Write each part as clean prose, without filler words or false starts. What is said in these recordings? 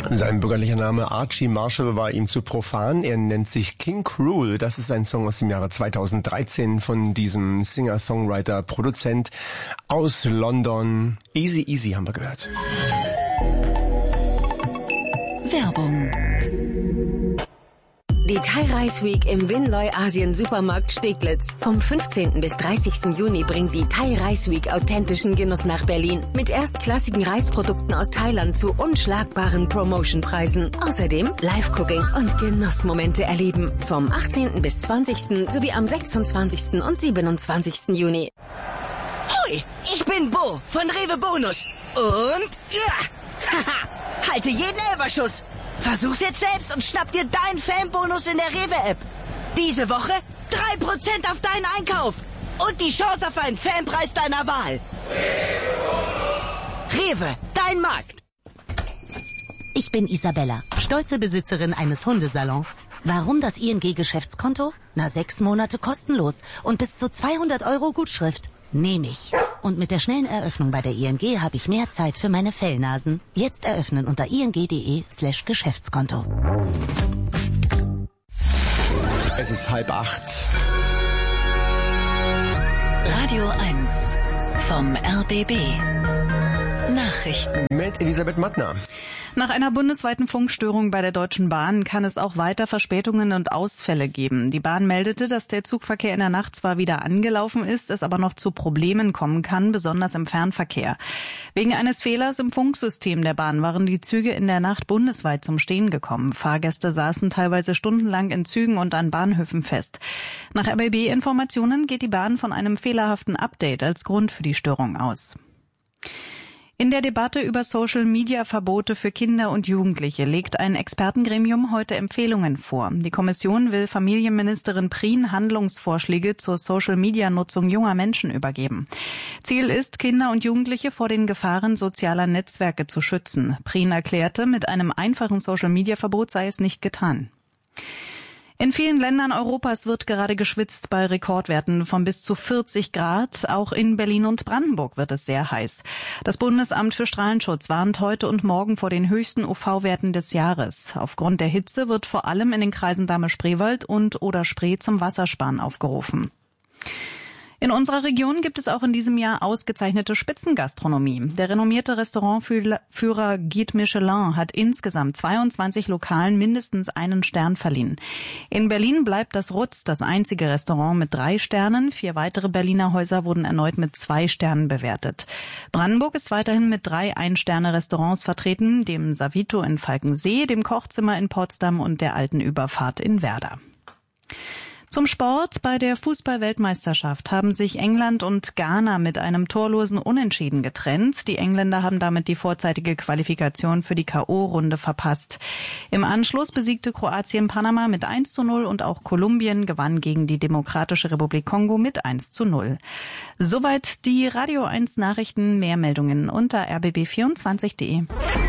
Sein bürgerlicher Name Archie Marshall war ihm zu profan. Er nennt sich King Cruel. Das ist ein Song aus dem Jahre 2013 von diesem Singer-Songwriter, Produzent aus London. Easy Easy haben wir gehört. Werbung. Die Thai Rice Week im Winloy Asien Supermarkt Steglitz. Vom 15. bis 30. Juni bringt die Thai Rice Week authentischen Genuss nach Berlin. Mit erstklassigen Reisprodukten aus Thailand zu unschlagbaren Promotionpreisen. Außerdem Live-Cooking und Genussmomente erleben. Vom 18. bis 20. sowie am 26. und 27. Juni. Hoi, ich bin Bo von Rewe Bonus. Und haha, halte jeden Elferschuss. Versuch's jetzt selbst und schnapp dir deinen Fanbonus in der Rewe-App. Diese Woche 3% auf deinen Einkauf und die Chance auf einen Fanpreis deiner Wahl. Rewe, dein Markt. Ich bin Isabella, stolze Besitzerin eines Hundesalons. Warum das ING-Geschäftskonto? 6 Monate kostenlos und bis zu 200 € Gutschrift. Nehme ich. Und mit der schnellen Eröffnung bei der ING habe ich mehr Zeit für meine Fellnasen. Jetzt eröffnen unter ing.de/Geschäftskonto. Es ist 7:30. Radio 1 vom RBB. Nachrichten. Mit Elisabeth Mattner. Nach einer bundesweiten Funkstörung bei der Deutschen Bahn kann es auch weiter Verspätungen und Ausfälle geben. Die Bahn meldete, dass der Zugverkehr in der Nacht zwar wieder angelaufen ist, es aber noch zu Problemen kommen kann, besonders im Fernverkehr. Wegen eines Fehlers im Funksystem der Bahn waren die Züge in der Nacht bundesweit zum Stehen gekommen. Fahrgäste saßen teilweise stundenlang in Zügen und an Bahnhöfen fest. Nach RBB-Informationen geht die Bahn von einem fehlerhaften Update als Grund für die Störung aus. In der Debatte über Social-Media-Verbote für Kinder und Jugendliche legt ein Expertengremium heute Empfehlungen vor. Die Kommission will Familienministerin Prien Handlungsvorschläge zur Social-Media-Nutzung junger Menschen übergeben. Ziel ist, Kinder und Jugendliche vor den Gefahren sozialer Netzwerke zu schützen. Prien erklärte, mit einem einfachen Social-Media-Verbot sei es nicht getan. In vielen Ländern Europas wird gerade geschwitzt bei Rekordwerten von bis zu 40 Grad. Auch in Berlin und Brandenburg wird es sehr heiß. Das Bundesamt für Strahlenschutz warnt heute und morgen vor den höchsten UV-Werten des Jahres. Aufgrund der Hitze wird vor allem in den Kreisen Dahme-Spreewald und Oder-Spree zum Wassersparen aufgerufen. In unserer Region gibt es auch in diesem Jahr ausgezeichnete Spitzengastronomie. Der renommierte Restaurantführer Guide Michelin hat insgesamt 22 Lokalen mindestens einen Stern verliehen. In Berlin bleibt das Rutz das einzige Restaurant mit 3 Sternen. 4 weitere Berliner Häuser wurden erneut mit 2 Sternen bewertet. Brandenburg ist weiterhin mit 3 Ein-Sterne-Restaurants vertreten, dem Savito in Falkensee, dem Kochzimmer in Potsdam und der Alten Überfahrt in Werder. Zum Sport. Bei der Fußball-Weltmeisterschaft haben sich England und Ghana mit einem torlosen Unentschieden getrennt. Die Engländer haben damit die vorzeitige Qualifikation für die K.O.-Runde verpasst. Im Anschluss besiegte Kroatien Panama mit 1:0 und auch Kolumbien gewann gegen die Demokratische Republik Kongo mit 1:0. Soweit die Radio 1 Nachrichten. Mehr Meldungen unter rbb24.de.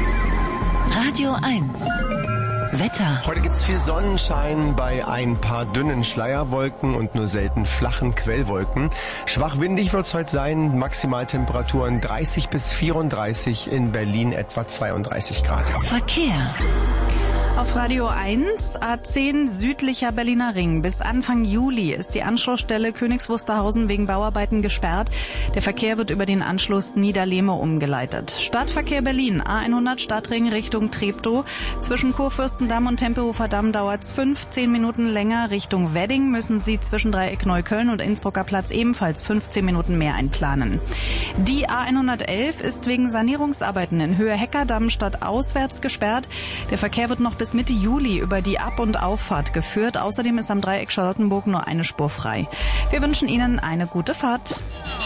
Radio 1 Wetter. Heute gibt's viel Sonnenschein bei ein paar dünnen Schleierwolken und nur selten flachen Quellwolken. Schwach windig wird's heute sein, Maximaltemperaturen 30 bis 34, in Berlin etwa 32 Grad. Verkehr. Auf Radio 1, A10 südlicher Berliner Ring. Bis Anfang Juli ist die Anschlussstelle Königs Wusterhausen wegen Bauarbeiten gesperrt. Der Verkehr wird über den Anschluss Niederlehme umgeleitet. Stadtverkehr Berlin, A100 Stadtring Richtung Treptow. Zwischen Kurfürstendamm und Tempelhofer Damm dauert's 15 Minuten länger. Richtung Wedding müssen Sie zwischen Dreieck Neukölln und Innsbrucker Platz ebenfalls 15 Minuten mehr einplanen. Die A111 ist wegen Sanierungsarbeiten in Höhe Heckerdamm stadtauswärts gesperrt. Der Verkehr wird noch bis Mitte Juli über die Ab- und Auffahrt geführt. Außerdem ist am Dreieck Charlottenburg nur eine Spur frei. Wir wünschen Ihnen eine gute Fahrt.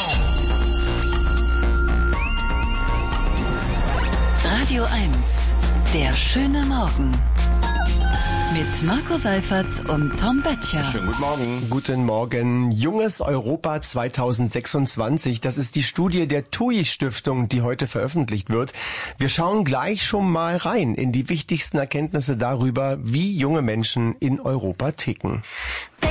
Radio 1, der schöne Morgen. Mit Marco Seifert und Tom Böttcher. Schönen guten Morgen. Guten Morgen. Junges Europa 2026, das ist die Studie der TUI-Stiftung, die heute veröffentlicht wird. Wir schauen gleich schon mal rein in die wichtigsten Erkenntnisse darüber, wie junge Menschen in Europa ticken.